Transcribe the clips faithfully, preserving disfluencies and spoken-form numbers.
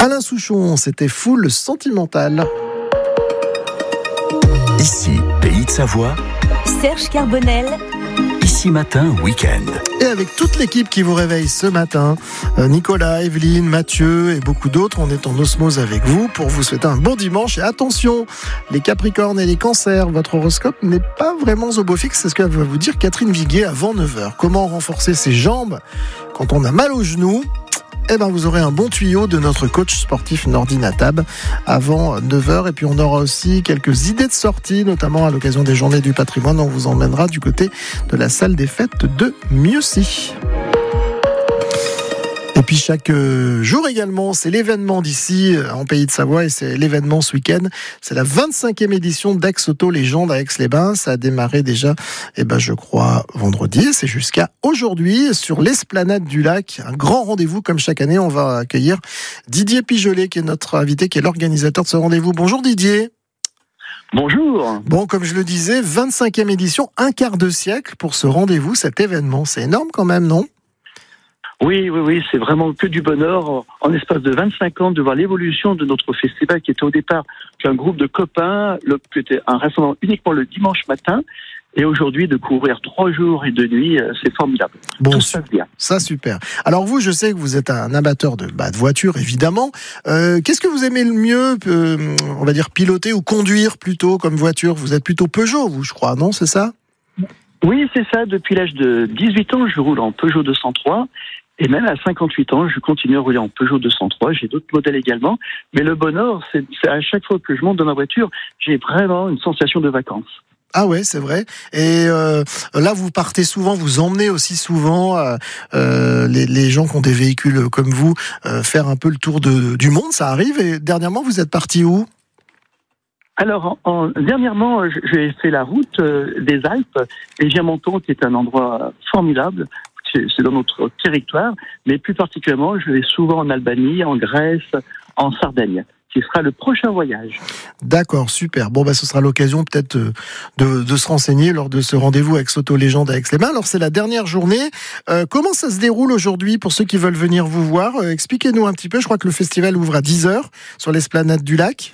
Alain Souchon, c'était Full Sentimental. Ici, Pays de Savoie. Serge Carbonel. Ici Matin, week-end. Et avec toute l'équipe qui vous réveille ce matin, Nicolas, Evelyne, Mathieu et beaucoup d'autres, on est en osmose avec vous pour vous souhaiter un bon dimanche. Et attention, les Capricornes et les Cancers, votre horoscope n'est pas vraiment au beau fixe. C'est ce que va vous dire Catherine Viguier avant neuf heures. Comment renforcer ses jambes quand on a mal aux genoux ? Eh ben, vous aurez un bon tuyau de notre coach sportif Nordi Natab avant neuf heures. Et puis, on aura aussi quelques idées de sortie, notamment à l'occasion des Journées du patrimoine. On vous emmènera du côté de la salle des fêtes de Mieuxy. Et puis chaque jour également, c'est l'événement d'ici en Pays de Savoie et c'est l'événement ce week-end. C'est la vingt-cinquième édition d'Aix Auto Légende à Aix-les-Bains. Ça a démarré déjà, eh ben, je crois, vendredi. Et c'est jusqu'à aujourd'hui sur l'esplanade du lac. Un grand rendez-vous comme chaque année. On va accueillir Didier Pigelet qui est notre invité, qui est l'organisateur de ce rendez-vous. Bonjour Didier. Bonjour. Bon, comme je le disais, vingt-cinquième édition, un quart de siècle pour ce rendez-vous, cet événement. C'est énorme quand même, non ? Oui, oui, oui, c'est vraiment que du bonheur. En espace de vingt-cinq ans, de voir l'évolution de notre festival qui était au départ un groupe de copains, le, qui était un rassemblement uniquement le dimanche matin. Et aujourd'hui, de couvrir trois jours et deux nuits, c'est formidable. Bon, tout se passe bien. Ça, super. Alors vous, je sais que vous êtes un amateur de, bah, de voitures, évidemment. Euh, qu'est-ce que vous aimez le mieux, euh, on va dire, piloter ou conduire plutôt comme voiture ? Vous êtes plutôt Peugeot, vous, je crois, non ? C'est ça ? Oui, c'est ça. Depuis l'âge de dix-huit ans, je roule en Peugeot deux cent trois. Et même à cinquante-huit ans, je continue à rouler en Peugeot deux cent trois. J'ai d'autres modèles également. Mais le bonheur, c'est, c'est à chaque fois que je monte dans ma voiture, j'ai vraiment une sensation de vacances. Ah ouais, c'est vrai. Et euh, là, vous partez souvent, vous emmenez aussi souvent euh, euh, les, les gens qui ont des véhicules comme vous euh, faire un peu le tour de, du monde. Ça arrive. Et dernièrement, vous êtes parti où ? Alors, en, en, dernièrement, j'ai fait la route euh, des Alpes et Giamonton, qui est un endroit formidable. C'est dans notre territoire, mais plus particulièrement, je vais souvent en Albanie, en Grèce, en Sardaigne, qui sera le prochain voyage. D'accord, super. Bon, bah, ce sera l'occasion peut-être de, de se renseigner lors de ce rendez-vous avec Auto Légende à Aix-les-Bains. Alors, c'est la dernière journée. Euh, comment ça se déroule aujourd'hui pour ceux qui veulent venir vous voir ? euh, Expliquez-nous un petit peu. Je crois que le festival ouvre à dix heures sur l'esplanade du lac.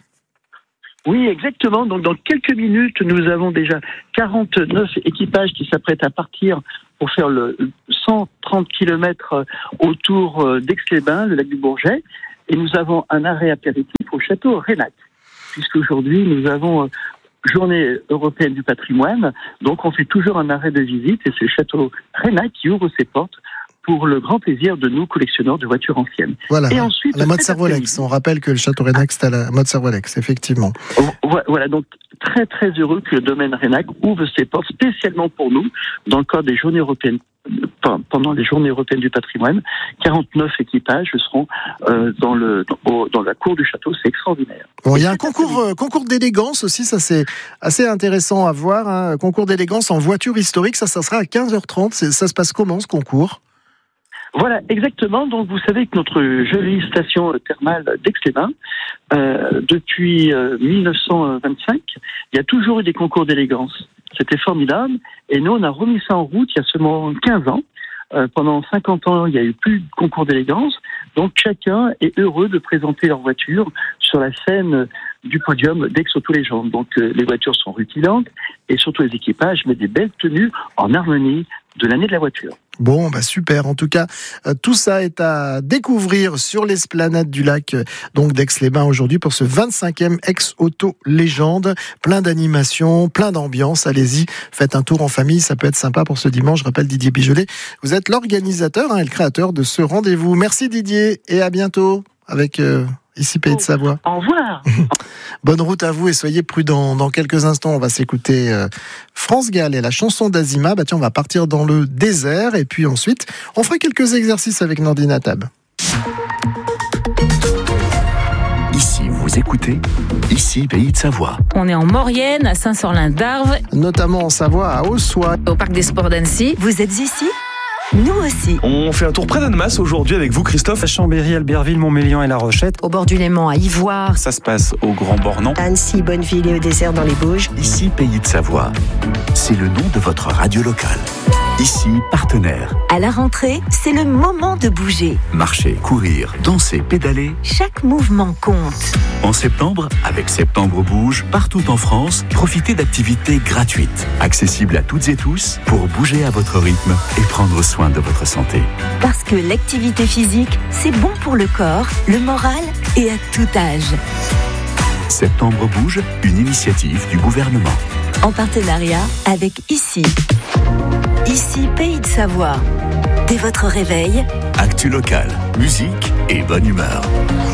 Oui, exactement. Donc, dans quelques minutes, nous avons déjà quarante-neuf équipages qui s'apprêtent à partir pour faire le cent trente kilomètres autour d'Aix-les-Bains, le lac du Bourget. Et nous avons un arrêt apéritif au château Raynac, puisqu'aujourd'hui, nous avons Journée européenne du patrimoine. Donc, on fait toujours un arrêt de visite et c'est le château Raynac qui ouvre ses portes pour le grand plaisir de nous, collectionneurs de voitures anciennes. Voilà, et ensuite, la mode Servolex. On rappelle que le château Raynac, c'est à la mode Servolex, effectivement. Voilà, donc très très heureux que le domaine Raynac ouvre ses portes spécialement pour nous, dans le cadre des Journées européennes, pendant les Journées européennes du patrimoine. quarante-neuf équipages seront euh, dans, le, dans, dans la cour du château, c'est extraordinaire. Bon, il y a un concours, euh, concours d'élégance aussi, ça c'est assez intéressant à voir. Hein. Concours d'élégance en voiture historique, ça, ça sera à quinze heures trente. C'est, ça se passe comment ce concours ? Voilà, exactement. Donc, vous savez que notre jolie station thermale d'Aix-les-Bains, euh, depuis euh, dix-neuf cent vingt-cinq, il y a toujours eu des concours d'élégance. C'était formidable. Et nous, on a remis ça en route il y a seulement quinze ans. Euh, pendant cinquante ans, il n'y a eu plus de concours d'élégance. Donc, chacun est heureux de présenter leur voiture sur la scène du podium d'Aix Auto Légende. Donc, euh, les voitures sont rutilantes et surtout les équipages mettent des belles tenues en harmonie de l'année de la voiture. Bon, bah super. En tout cas, euh, tout ça est à découvrir sur l'esplanade du lac euh, donc d'Aix-les-Bains aujourd'hui pour ce vingt-cinquième Aix Auto Légende. Plein d'animations, plein d'ambiance. Allez-y, faites un tour en famille, ça peut être sympa pour ce dimanche. Je rappelle Didier Pigelet, vous êtes l'organisateur hein, et le créateur de ce rendez-vous. Merci Didier et à bientôt avec euh, ici Pays de Savoie. Au revoir. Bonne route à vous et soyez prudents. Dans quelques instants, on va s'écouter euh, France Gall et la chanson d'Azima. Bah tiens, on va partir dans le désert et puis ensuite, on fera quelques exercices avec Nordi Natab. Ici, vous écoutez, ici Pays de Savoie. On est en Maurienne, à Saint-Sorlin-d'Arves, notamment en Savoie, à Ossois, au Parc des Sports d'Annecy. Vous êtes ici ? Nous aussi. On fait un tour près d'Annemasse aujourd'hui avec vous, Christophe. À Chambéry, Albertville, Montmélian et La Rochette. Au bord du Léman, à Ivoire. Ça se passe au Grand Bornand. Annecy, Bonneville et au désert dans les Bauges. Ici, Pays de Savoie. C'est le nom de votre radio locale. Ici, partenaire. À la rentrée, c'est le moment de bouger. Marcher, courir, danser, pédaler. Chaque mouvement compte. En septembre, avec Septembre Bouge, partout en France, profitez d'activités gratuites, accessibles à toutes et tous, pour bouger à votre rythme et prendre soin de votre santé. Parce que l'activité physique, c'est bon pour le corps, le moral et à tout âge. Septembre Bouge, une initiative du gouvernement. En partenariat avec Ici. Ici, Pays de Savoie. Dès votre réveil, Actu local, musique et bonne humeur.